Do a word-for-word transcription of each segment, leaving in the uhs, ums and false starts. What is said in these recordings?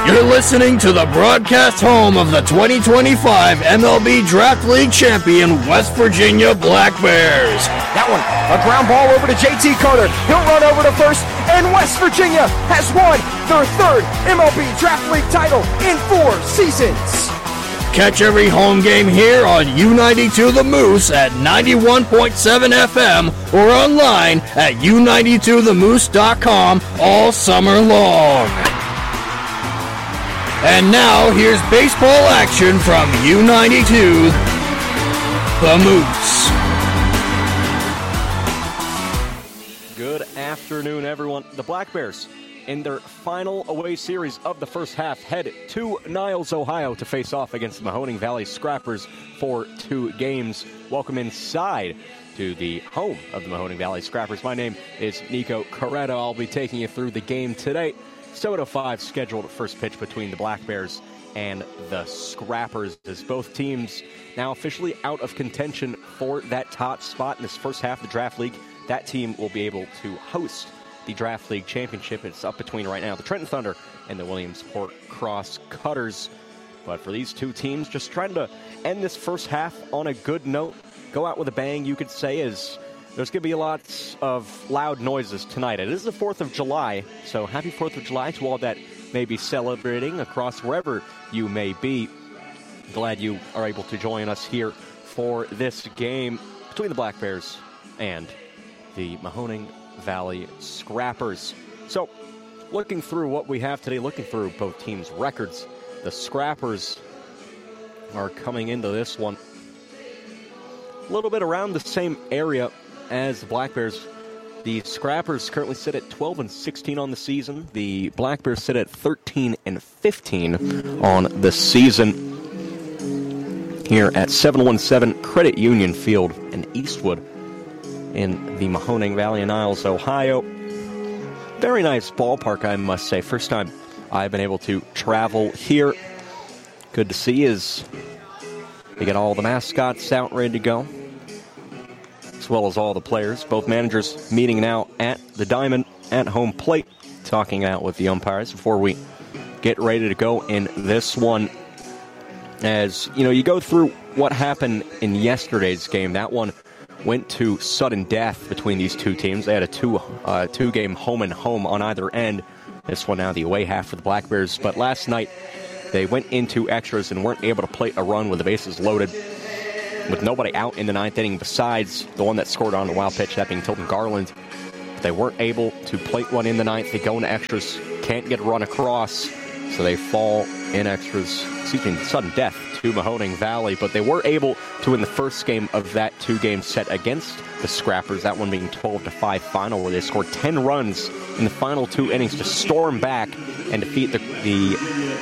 You're listening to the broadcast home of the twenty twenty-five M L B Draft League champion West Virginia Black Bears. That one, a ground ball over to J T Carter. He'll run over to first, and West Virginia has won their third M L B Draft League title in four seasons. Catch every home game here on U ninety-two The Moose at ninety-one point seven F M or online at U ninety-two the moose dot com all summer long. And now, here's baseball action from U ninety-two, The Moose. Good afternoon, everyone. The Black Bears, in their final away series of the first half, head to Niles, Ohio to face off against the Mahoning Valley Scrappers for two games. Welcome inside to the home of the Mahoning Valley Scrappers. My name is Nico Corretto. I'll be taking you through the game today. seven oh five scheduled first pitch between the Black Bears and the Scrappers, as both teams now officially out of contention for that top spot in this first half of the Draft League. That team will be able to host the Draft League Championship. It's up between right now the Trenton Thunder and the Williamsport Cross Cutters. But for these two teams, just trying to end this first half on a good note, go out with a bang, you could say, as there's going to be a lot of loud noises tonight. It is the fourth of July, so happy fourth of July to all that may be celebrating across wherever you may be. Glad you are able to join us here for this game between the Black Bears and the Mahoning Valley Scrappers. So, looking through what we have today, looking through both teams' records, the Scrappers are coming into this one a little bit around the same area as the Black Bears. The Scrappers currently sit at twelve and sixteen on the season. The Black Bears sit at thirteen and fifteen on the season here at seven one seven Credit Union Field in Eastwood in the Mahoning Valley in Niles, Ohio. Very nice ballpark, I must say. First time I've been able to travel here. Good to see is they get all the mascots out ready to go, as well as all the players. Both managers meeting now at the Diamond at home plate, talking out with the umpires before we get ready to go in this one. As, you know, you go through what happened in yesterday's game. That one went to sudden death between these two teams. They had a two, uh, two-game home and home on either end. This one now the away half for the Black Bears. But last night, they went into extras and weren't able to plate a run with the bases loaded, with nobody out in the ninth inning besides the one that scored on the wild pitch, that being Tilton Garland. They weren't able to plate one in the ninth. They go into extras, can't get a run across, so they fall in extras, excuse me, sudden death to Mahoning Valley. But they were able to win the first game of that two-game set against the Scrappers, that one being twelve to five final, where they scored ten runs in the final two innings to storm back and defeat the, the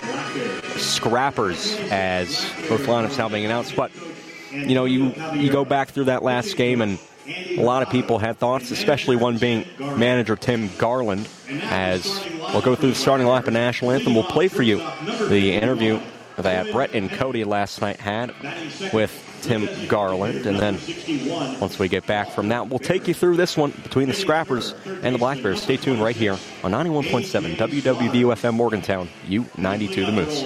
Scrappers, as both lineups now being announced. But you know, you, you go back through that last game, and a lot of people had thoughts, especially one being manager Tim Garland, as we'll go through the starting lineup and national anthem. We'll play for you the interview that Brett and Cody last night had with Tim Garland, and then once we get back from that, we'll take you through this one between the Scrappers and the Black Bears. Stay tuned right here on ninety-one point seven W W V U F M Morgantown, U ninety-two The Moose.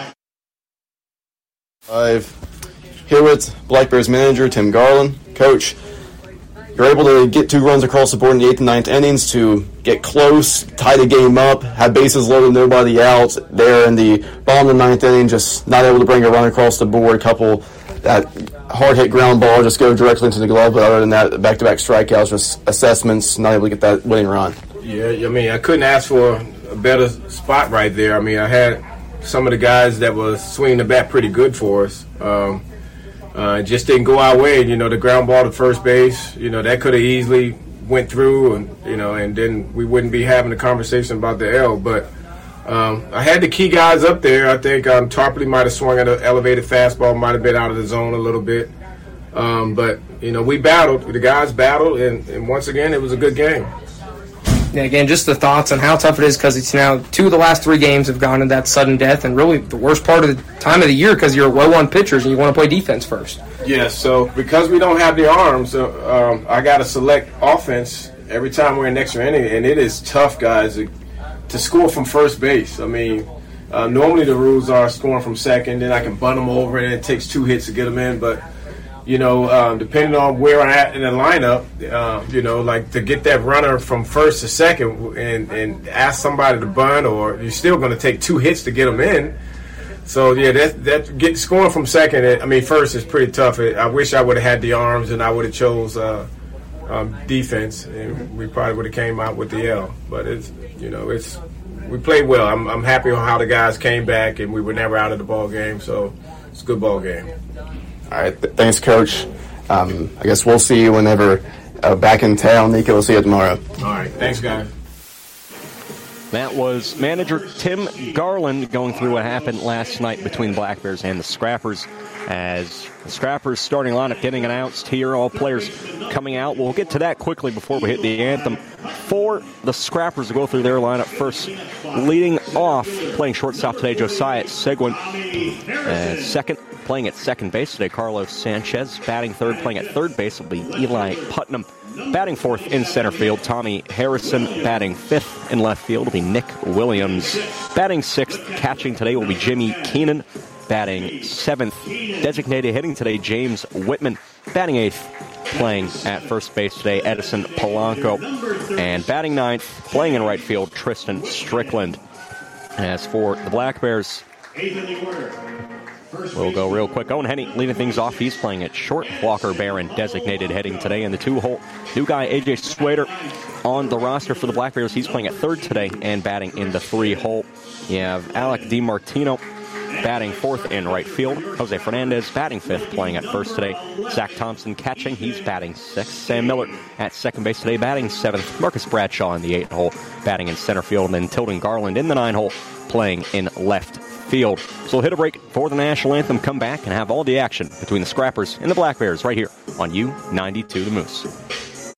I've here with Black Bears manager Tim Garland. Coach, you're able to get two runs across the board in the eighth and ninth innings to get close, tie the game up, have bases loaded, nobody out there in the bottom of the ninth inning, just not able to bring a run across the board. Couple that hard-hit ground ball just go directly into the glove, but other than that, back-to-back strikeouts, just assessments, not able to get that winning run. Yeah, I mean, I couldn't ask for a better spot right there. I mean, I had some of the guys that was swinging the bat pretty good for us. Um, uh, just didn't go our way. You know, the ground ball to first base, you know, that could have easily went through, and you know, and then we wouldn't be having a conversation about the L. But um, I had the key guys up there. I think um, Tarpley might have swung at an elevated fastball, might have been out of the zone a little bit. Um, but, you know, we battled. The guys battled, and, and once again, it was a good game. Yeah, again, just the thoughts on how tough it is, because it's now two of the last three games have gone to that sudden death, and really the worst part of the time of the year because you're low on pitchers and you want to play defense first. Yeah, so because we don't have the arms, uh, um, I got to select offense every time we're in extra inning, and it is tough, guys, to, to score from first base. I mean, Uh, normally the rules are scoring from second, then I can bunt them over, and it takes two hits to get them in. But, you know, um, depending on where I'm at in the lineup, uh, you know, like to get that runner from first to second and, and ask somebody to bunt, or you're still going to take two hits to get them in. So, yeah, that, that get scoring from second, I mean, first is pretty tough. I wish I would have had the arms and I would have chose uh, um, defense, and we probably would have came out with the L. But, it's you know, it's we played well. I'm, I'm happy on how the guys came back, and we were never out of the ball game. So it's a good ball game. All right. Th- thanks, Coach. Um, I guess we'll see you whenever uh, back in town. Nico, we'll see you tomorrow. All right. Thanks, guys. That was manager Tim Garland going through what happened last night between the Black Bears and the Scrappers. As the Scrappers starting lineup getting announced here, all players coming out. We'll get to that quickly before we hit the anthem. For the Scrappers to go through their lineup first, leading off, playing shortstop today, Josiah Seguin. Uh, second, playing at second base today, Carlos Sanchez. Batting third, playing at third base will be Eli Putnam. Batting fourth in center field, Tommy Harrison. Batting fifth in left field will be Nick Williams. Batting sixth, catching today will be Jimmy Keenan. Batting seventh, designated hitting today, James Whitman. Batting eighth, playing at first base today, Edison Polanco. And batting ninth, playing in right field, Tristan Strickland. As for the Black Bears, we'll go real quick. Owen Henny leading things off. He's playing at short. Walker Barron designated hitting today in the two-hole. New guy, A J Swader, on the roster for the Black Bears. He's playing at third today and batting in the three-hole. You have Alec DiMartino batting fourth in right field. Jose Fernandez batting fifth, playing at first today. Zach Thompson catching. He's batting sixth. Sam Miller at second base today, batting seventh. Marcus Bradshaw in the eight-hole, batting in center field. And then Tilden Garland in the nine-hole, playing in left field. So we'll hit a break for the national anthem, come back, and have all the action between the Scrappers and the Black Bears right here on U ninety-two The Moose.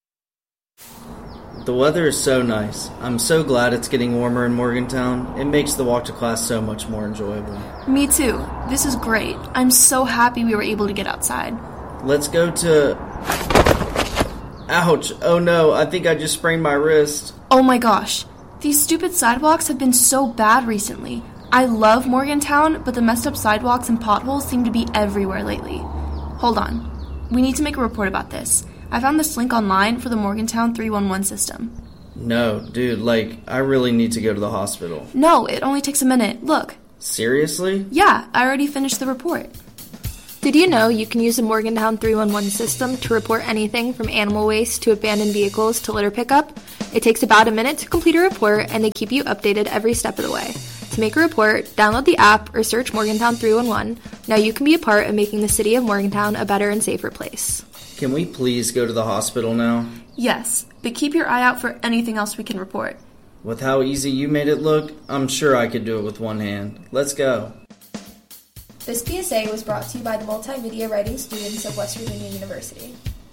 The weather is so nice. I'm so glad it's getting warmer in Morgantown. It makes the walk to class so much more enjoyable. Me too. This is great. I'm so happy we were able to get outside. Let's go to... Ouch. Oh no, I think I just sprained my wrist. Oh my gosh. These stupid sidewalks have been so bad recently. I love Morgantown, but the messed up sidewalks and potholes seem to be everywhere lately. Hold on. We need to make a report about this. I found this link online for the Morgantown three one one system. No, dude, like, I really need to go to the hospital. No, it only takes a minute. Look. Seriously? Yeah, I already finished the report. Did you know you can use the Morgantown three one one system to report anything from animal waste to abandoned vehicles to litter pickup? It takes about a minute to complete a report, and they keep you updated every step of the way. To make a report, download the app or search Morgantown three one one. Now you can be a part of making the city of Morgantown a better and safer place. Can we please go to the hospital now? Yes, but keep your eye out for anything else we can report. With how easy you made it look, I'm sure I could do it with one hand. Let's go. This P S A was brought to you by the multimedia writing students of West Virginia University.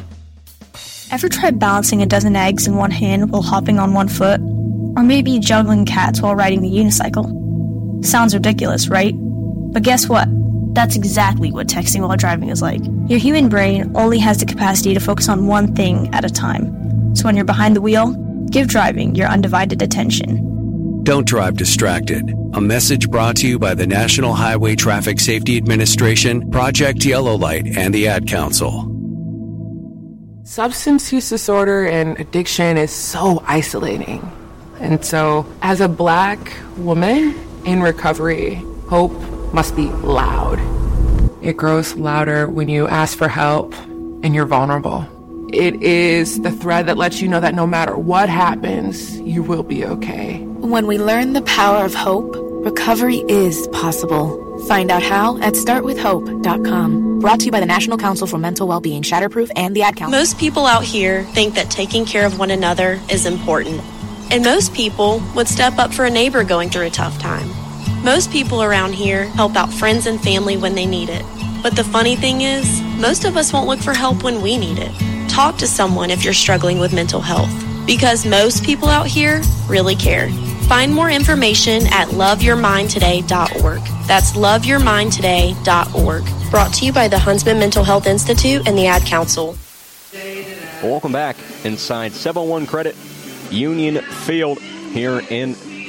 Ever tried balancing a dozen eggs in one hand while hopping on one foot? Or maybe juggling cats while riding a unicycle? Sounds ridiculous, right? But guess what? That's exactly what texting while driving is like. Your human brain only has the capacity to focus on one thing at a time. So when you're behind the wheel, give driving your undivided attention. Don't drive distracted. A message brought to you by the National Highway Traffic Safety Administration, Project Yellow Light, and the Ad Council. Substance use disorder and addiction is so isolating. And so, as a Black woman in recovery, hope must be loud. It grows louder when you ask for help and you're vulnerable. It is the thread that lets you know that no matter what happens, you will be okay. When we learn the power of hope, recovery is possible. Find out how at start with hope dot com. Brought to you by the National Council for Mental Wellbeing, Shatterproof, and the Ad Council. Most people out here think that taking care of one another is important. And most people would step up for a neighbor going through a tough time. Most people around here help out friends and family when they need it. But the funny thing is, most of us won't look for help when we need it. Talk to someone if you're struggling with mental health, because most people out here really care. Find more information at love your mind today dot org. That's love your mind today dot org. Brought to you by the Huntsman Mental Health Institute and the Ad Council. Welcome back inside seven oh one Credit Union Field here in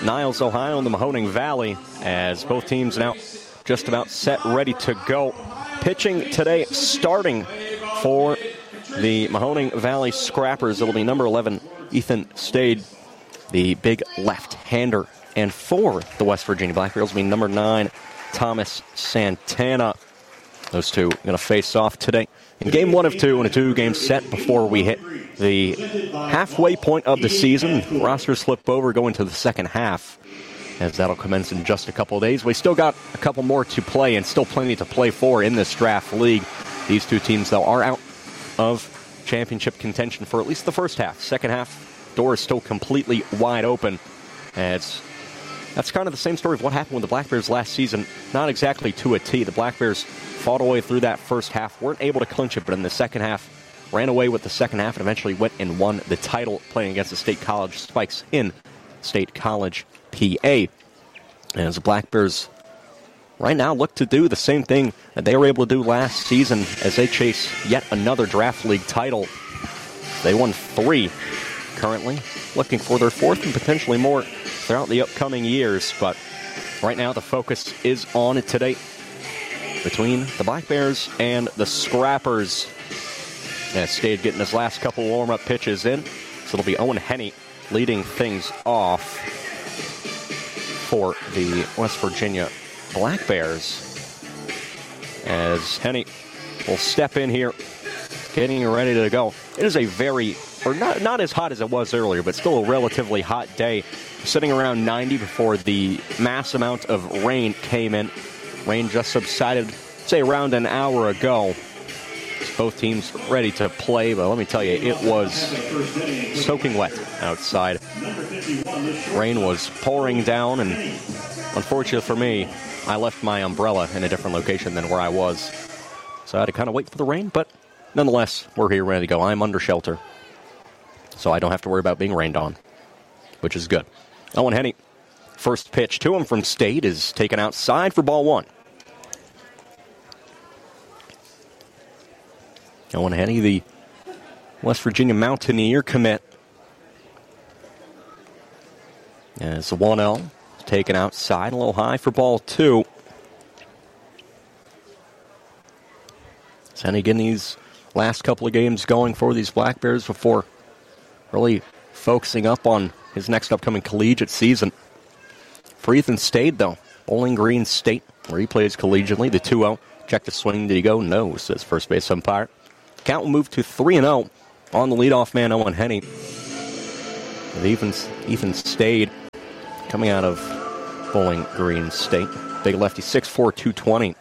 Niles, Ohio, and the Mahoning Valley, as both teams now just about set, ready to go. Pitching today, starting for the Mahoning Valley Scrappers, it'll be number eleven, Ethan Stade, the big left-hander. And for the West Virginia Black Bears will be number nine, Thomas Santana. Those two going to face off today in game one of two in a two-game set before we hit the halfway point of the season. Rosters flip over, go into the second half, as that'll commence in just a couple of days. We still got a couple more to play and still plenty to play for in this draft league. These two teams, though, are out of championship contention for at least the first half. Second half, door is still completely wide open. And it's, that's kind of the same story of what happened with the Black Bears last season. Not exactly to a T. The Black Bears fought away through that first half, weren't able to clinch it, but in the second half, ran away with the second half and eventually went and won the title playing against the State College Spikes in State College, P A. As the Black Bears right now look to do the same thing that they were able to do last season as they chase yet another draft league title. They won three currently, looking for their fourth and potentially more throughout the upcoming years. But right now the focus is on it today between the Black Bears and the Scrappers. As Stade getting his last couple warm-up pitches in. So it'll be Owen Henney leading things off for the West Virginia Black Bears. As Henney will step in here, getting ready to go. It is a very, or not, not as hot as it was earlier, but still a relatively hot day. Sitting around ninety before the mass amount of rain came in. Rain just subsided, say, around an hour ago. Both teams ready to play, but let me tell you, it was soaking wet outside. Rain was pouring down, and unfortunately for me, I left my umbrella in a different location than where I was. So I had to kind of wait for the rain, but nonetheless, we're here ready to go. I'm under shelter, so I don't have to worry about being rained on, which is good. Owen Henney, first pitch to him from State is taken outside for ball one. Owen Henney, the West Virginia Mountaineer commit. As the one oh taken outside, a little high for ball two. Henney getting these last couple of games going for these Black Bears before really focusing up on his next upcoming collegiate season. For Ethan Stade, though, Bowling Green State, where he plays collegiately, the two oh. Check the swing, did he go? No, says first base umpire. Count will move to three and oh on the leadoff man, Owen Henney. With Ethan, Ethan Stade coming out of Bowling Green State. Big lefty, six four, two twenty.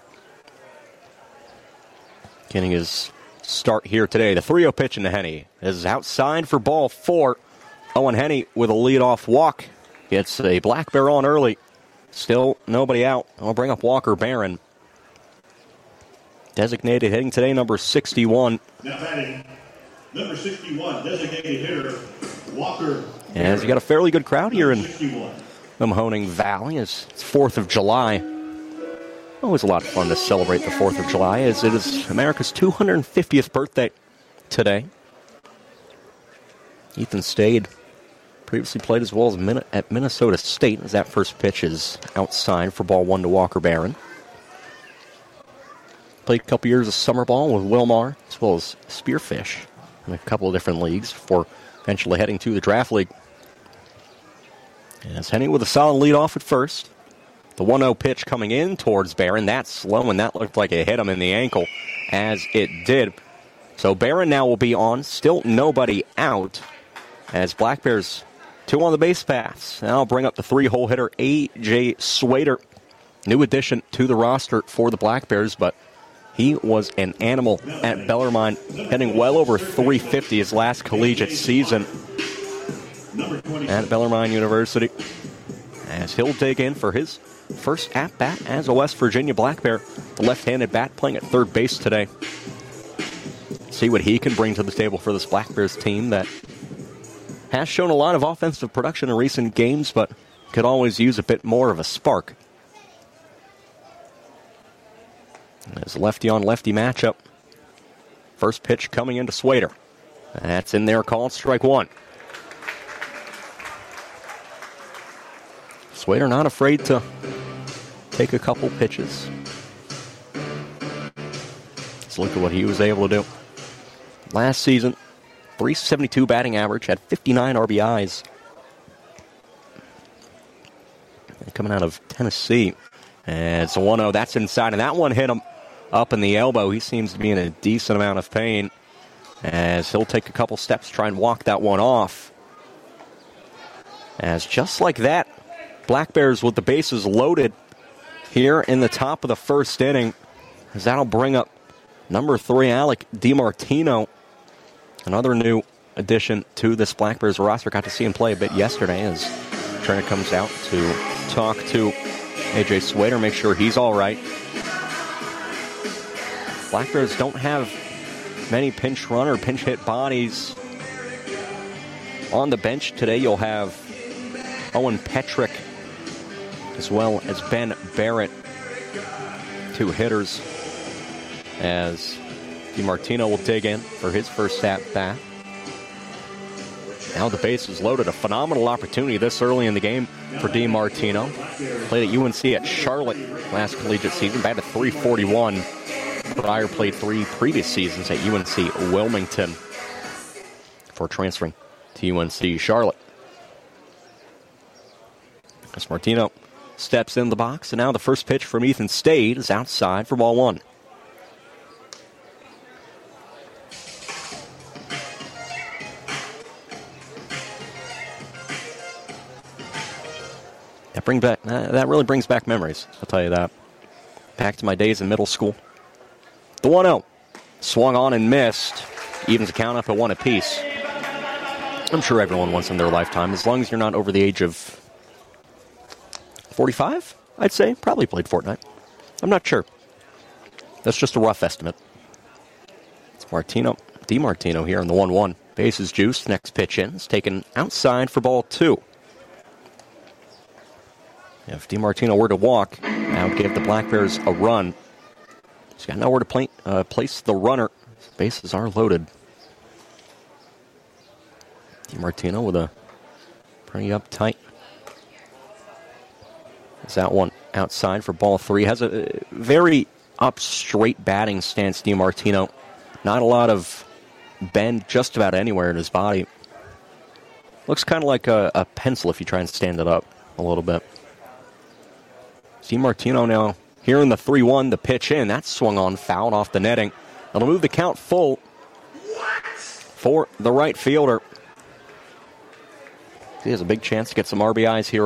Getting his start here today. The three oh pitch into Henney is outside for ball four. Owen Henney with a leadoff walk. Gets a Black Bear on early. Still nobody out. I'll bring up Walker Barron. Designated hitting today, number sixty-one. Now batting, number sixty-one, designated hitter, Walker. As you got a fairly good crowd here in the Mahoning Valley. It's, it's fourth of July. Always a lot of fun to celebrate the fourth of July, as it is America's two hundred fiftieth birthday today. Ethan Stade previously played as well as Min- at Minnesota State, as that first pitch is outside for ball one to Walker Barron. Played a couple years of summer ball with Wilmar, as well as Spearfish in a couple of different leagues before eventually heading to the draft league. And it's Henney with a solid lead off at first. The one oh pitch coming in towards Barron. That's slow, and that looked like it hit him in the ankle, as it did. So Barron now will be on. Still nobody out, as Black Bears two on the base paths. Now I'll bring up the three-hole hitter, A J Swader. New addition to the roster for the Black Bears, but he was an animal at Bellarmine, hitting well over three fifty his last collegiate season at Bellarmine University. As he'll dig in for his first at-bat as a West Virginia Black Bear, the left-handed bat playing at third base today. See what he can bring to the table for this Black Bears team that has shown a lot of offensive production in recent games, but could always use a bit more of a spark. As lefty-on-lefty matchup. First pitch coming into Swader. That's in there, called strike one. Swader not afraid to take a couple pitches. Let's look at what he was able to do. Last season, three seventy-two batting average, had fifty-nine R B Is. And coming out of Tennessee. And it's a one oh. That's inside. And that one hit him up in the elbow. He seems to be in a decent amount of pain, as he'll take a couple steps to try and walk that one off. As just like that, Black Bears with the bases loaded here in the top of the first inning, as that'll bring up number three, Alec DiMartino, another new addition to this Black Bears roster. Got to see him play a bit yesterday as Trina comes out to talk to A J Swader, make sure he's all right. Black Bears don't have many pinch runner, pinch hit bodies on the bench today. You'll have Owen Petrick as well as Ben Barrett, two hitters, as DiMartino will dig in for his first at bat. Now the base is loaded. A phenomenal opportunity this early in the game for DiMartino. Played at U N C at Charlotte last collegiate season, batted three forty-one. Pryor played three previous seasons at U N C Wilmington before transferring to U N C Charlotte. As Martino steps in the box, and now the first pitch from Ethan Stade is outside for ball one. That brings back uh, that really brings back memories, I'll tell you that. Back to my days in middle school. The one oh. Swung on and missed. Evens the count up at one apiece. I'm sure everyone wants in their lifetime, as long as you're not over the age of forty-five, I'd say. Probably played Fortnite. I'm not sure. That's just a rough estimate. It's Martino, DiMartino here in the one one. Bases juiced. Next pitch in. It's taken outside for ball two. If DiMartino were to walk, that would give the Black Bears a run. He's got nowhere to play, uh, place the runner. Bases are loaded. DiMartino with a pretty uptight. Is that one outside for ball three? Has a very up straight batting stance, DiMartino. Not a lot of bend just about anywhere in his body. Looks kind of like a, a pencil if you try and stand it up a little bit. DiMartino now here in the three one, the pitch in. That's swung on, fouled off the netting. It'll move the count full for the right fielder. He has a big chance to get some R B Is here